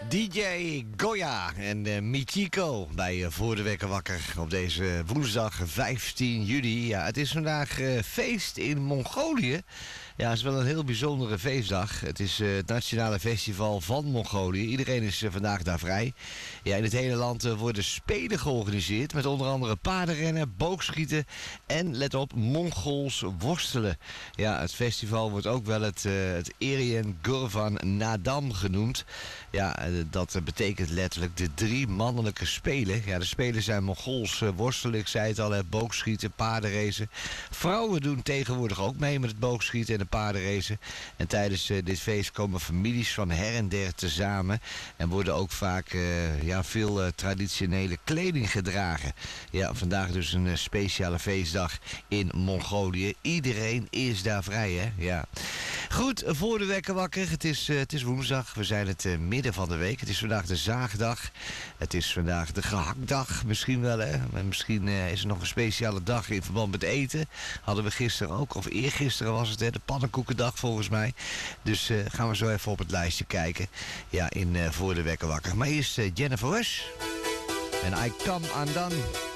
DJ Goya en Michiko bij Voor de Wekker Wakker op deze woensdag 15 juli. Ja, het is vandaag feest in Mongolië. Ja, het is wel een heel bijzondere feestdag. Het is het nationale festival van Mongolië. Iedereen is vandaag daar vrij. Ja, in het hele land worden spelen georganiseerd met onder andere paardenrennen, boogschieten en, let op, Mongols worstelen. Ja, het festival wordt ook wel het Erien Gurvan Nadam genoemd. Ja, dat betekent letterlijk de 3 mannelijke spelen. Ja, de spelen zijn Mongols worstelen, ik zei het al, boogschieten, paardenracen. Vrouwen doen tegenwoordig ook mee met het boogschieten en de paardenracen. En tijdens dit feest komen families van her en der tezamen en worden ook vaak veel traditionele kleding gedragen. Ja, vandaag dus een speciale feestdag in Mongolië. Iedereen is daar vrij, hè? Ja. Goed, voor de wekker wakker. Het is woensdag. We zijn het midden van de week. Het is vandaag de zaagdag. Het is vandaag de gehaktdag. Misschien wel, hè. Maar misschien is er nog een speciale dag in verband met eten. Hadden we gisteren ook. Of eergisteren was het, hè. De pannenkoekendag volgens mij. Dus gaan we zo even op het lijstje kijken. Ja, in voor de wekker wakker. Maar eerst Jennifer Rush. En I Come Undone.